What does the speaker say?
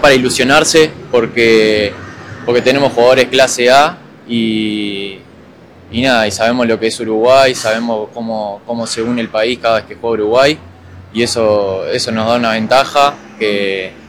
para ilusionarse porque tenemos jugadores clase A y nada, y sabemos lo que es Uruguay, sabemos cómo se une el país cada vez que juega Uruguay y eso nos da una ventaja que